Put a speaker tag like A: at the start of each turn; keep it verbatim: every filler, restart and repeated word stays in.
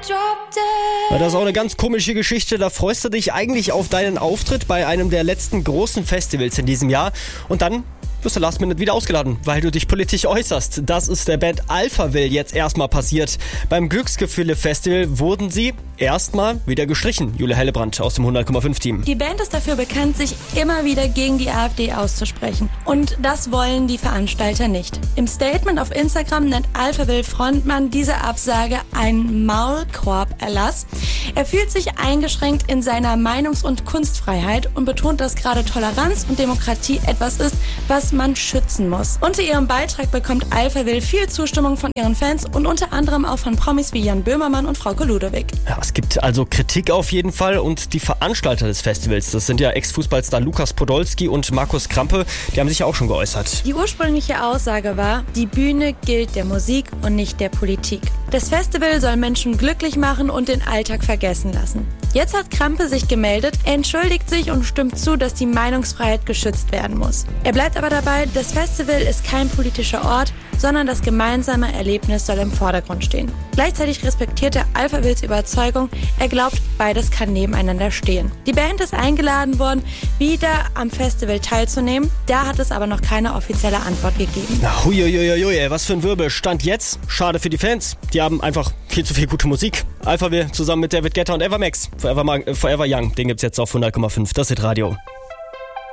A: Das ist auch eine ganz komische Geschichte. Da freust du dich eigentlich auf deinen Auftritt bei einem der letzten großen Festivals in diesem Jahr. Und dann wirst du last minute wieder ausgeladen, weil du dich politisch äußerst. Das ist der Band Alphaville jetzt erstmal passiert. Beim Glücksgefühle-Festival wurden sie erstmal wieder gestrichen. Julia Hellebrandt aus dem hundert Komma fünf Team.
B: Die Band ist dafür bekannt, sich immer wieder gegen die AfD auszusprechen. Und das wollen die Veranstalter nicht. Im Statement auf Instagram nennt Alphaville-Frontmann diese Absage einen Maulkorb-Erlass. Er fühlt sich eingeschränkt in seiner Meinungs- und Kunstfreiheit und betont, dass gerade Toleranz und Demokratie etwas ist, was man schützen muss. Unter ihrem Beitrag bekommt Alphaville viel Zustimmung von ihren Fans und unter anderem auch von Promis wie Jan Böhmermann und Frauke Ludowig.
A: Ja, es gibt also Kritik auf jeden Fall und die Veranstalter des Festivals, das sind ja Ex-Fußballstar Lukas Podolski und Markus Krampe, die haben sich ja auch schon geäußert.
B: Die ursprüngliche Aussage war, die Bühne gilt der Musik und nicht der Politik. Das Festival soll Menschen glücklich machen und den Alltag vergessen lassen. Jetzt hat Krampe sich gemeldet, er entschuldigt sich und stimmt zu, dass die Meinungsfreiheit geschützt werden muss. Er bleibt aber dabei, das Festival ist kein politischer Ort, sondern das gemeinsame Erlebnis soll im Vordergrund stehen. Gleichzeitig respektiert er Alphavilles Überzeugung, er glaubt, beides kann nebeneinander stehen. Die Band ist eingeladen worden, wieder am Festival teilzunehmen, da hat es aber noch keine offizielle Antwort gegeben.
A: Na, huiuiuiui, was für ein Wirbel. Stand jetzt, schade für die Fans, die haben einfach viel zu viel gute Musik. Alphaville zusammen mit David Guetta und Eva Max, Forever, Forever Young, den gibt's jetzt auf hundert Komma fünf, das ist Radio.